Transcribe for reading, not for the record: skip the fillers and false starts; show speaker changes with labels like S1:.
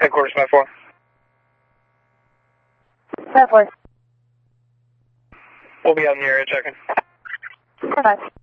S1: Headquarters 5-4.
S2: 5-4.
S1: We'll be out in the area checking.
S2: 5.